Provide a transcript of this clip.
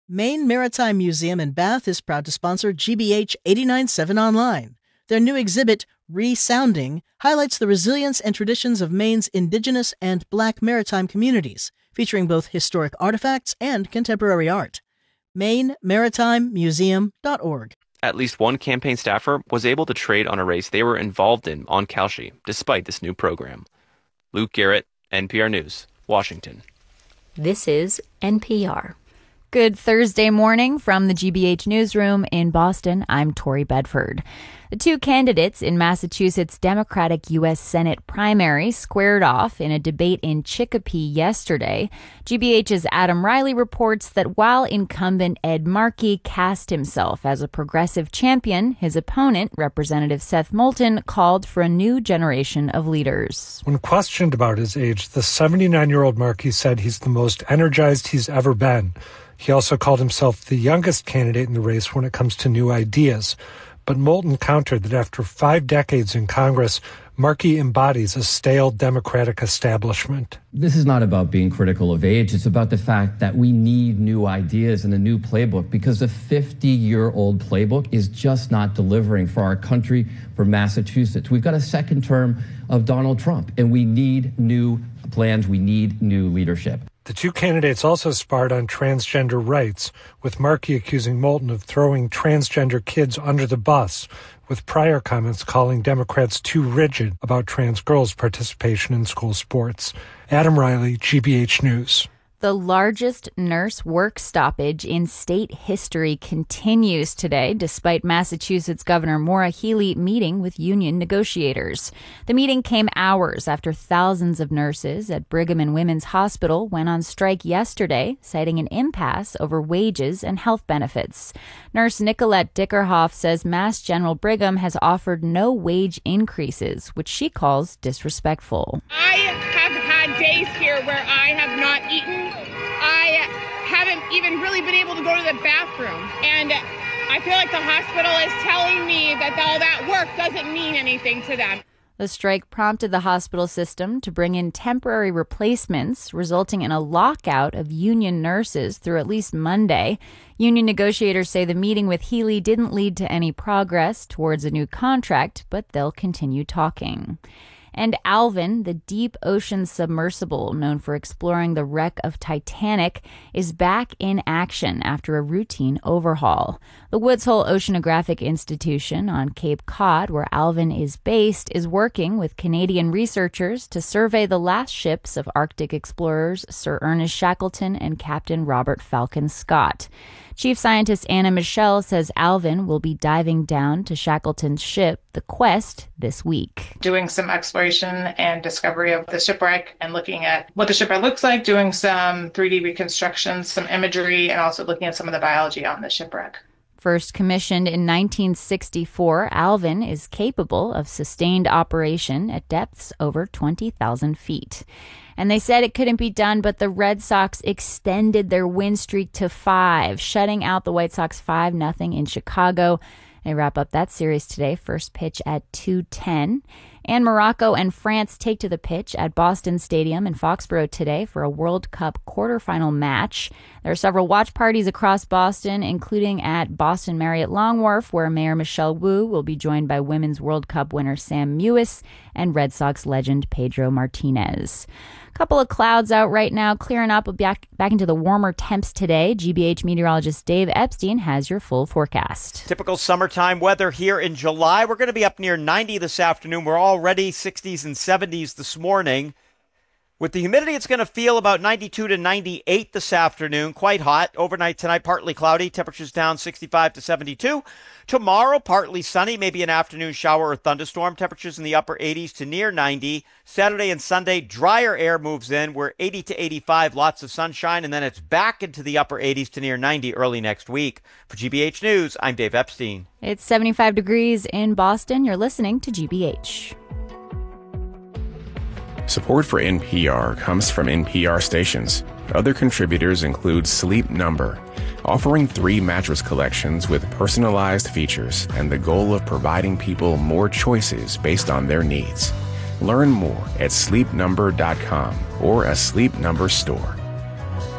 Maine Maritime Museum in Bath is proud to sponsor GBH 89.7 Online. Their new exhibit, Resounding, highlights the resilience and traditions of Maine's Indigenous and Black maritime communities, featuring both historic artifacts and contemporary art. MaineMaritimeMuseum.org. At least one campaign staffer was able to trade on a race they were involved in on Kalshi, despite this new program. Luke Garrett, NPR News, Washington. This is NPR. Good Thursday morning from the GBH newsroom in Boston. I'm Tori Bedford. The two candidates in Massachusetts' Democratic U.S. Senate primary squared off in a debate in Chicopee yesterday. GBH's Adam Riley reports that while incumbent Ed Markey cast himself as a progressive champion, his opponent, Representative Seth Moulton, called for a new generation of leaders. When questioned about his age, the 79-year-old Markey said he's the most energized he's ever been. He also called himself the youngest candidate in the race when it comes to new ideas. But Moulton countered that after 5 decades in Congress, Markey embodies a stale Democratic establishment. This is not about being critical of age. It's about the fact that we need new ideas and a new playbook, because the 50-year-old playbook is just not delivering for our country, for Massachusetts. We've got a second term of Donald Trump, and we need new plans. We need new leadership. The two candidates also sparred on transgender rights, with Markey accusing Moulton of throwing transgender kids under the bus, with prior comments calling Democrats too rigid about trans girls' participation in school sports. Adam Riley, GBH News. The largest nurse work stoppage in state history continues today, despite Massachusetts Governor Maura Healey meeting with union negotiators. The meeting came hours after thousands of nurses at Brigham and Women's Hospital went on strike yesterday, citing an impasse over wages and health benefits. Nurse Nicolette Dickerhoff says Mass General Brigham has offered no wage increases, which she calls disrespectful. I have had days here where I have not eaten. I haven't even really been able to go to the bathroom. And I feel like the hospital is telling me that all that work doesn't mean anything to them. The strike prompted the hospital system to bring in temporary replacements, resulting in a lockout of union nurses through at least Monday. Union negotiators say the meeting with Healey didn't lead to any progress towards a new contract, but they'll continue talking. And Alvin, the deep ocean submersible known for exploring the wreck of Titanic, is back in action after a routine overhaul. The Woods Hole Oceanographic Institution on Cape Cod, where Alvin is based, is working with Canadian researchers to survey the last ships of Arctic explorers Sir Ernest Shackleton and Captain Robert Falcon Scott. Chief Scientist Anna Michelle says Alvin will be diving down to Shackleton's ship, the Quest, this week. Doing some exploration and discovery of the shipwreck and looking at what the shipwreck looks like, doing some 3D reconstructions, some imagery, and also looking at some of the biology on the shipwreck. First commissioned in 1964, Alvin is capable of sustained operation at depths over 20,000 feet. And they said it couldn't be done, but the Red Sox extended their win streak to 5, shutting out the White Sox 5-0 in Chicago. They wrap up that series today, first pitch at 2:10. And Morocco and France take to the pitch at Boston Stadium in Foxborough today for a World Cup quarterfinal match. There are several watch parties across Boston, including at Boston Marriott Long Wharf, where Mayor Michelle Wu will be joined by Women's World Cup winner Sam Mewis and Red Sox legend Pedro Martinez. Couple of clouds out right now, clearing up back into the warmer temps today. GBH meteorologist Dave Epstein has your full forecast. Typical summertime weather here in July. We're going to be up near 90 this afternoon. We're already 60s and 70s this morning. With the humidity, it's going to feel about 92 to 98 this afternoon. Quite hot. Overnight tonight, partly cloudy. Temperatures down 65 to 72. Tomorrow, partly sunny, maybe an afternoon shower or thunderstorm. Temperatures in the upper 80s to near 90. Saturday and Sunday, drier air moves in. We're 80 to 85, lots of sunshine, and then it's back into the upper 80s to near 90 early next week. For GBH News, I'm Dave Epstein. It's 75 degrees in Boston. You're listening to GBH. Support for NPR comes from NPR stations. Other contributors include Sleep Number, offering 3 mattress collections with personalized features and the goal of providing people more choices based on their needs. Learn more at sleepnumber.com or a Sleep Number store.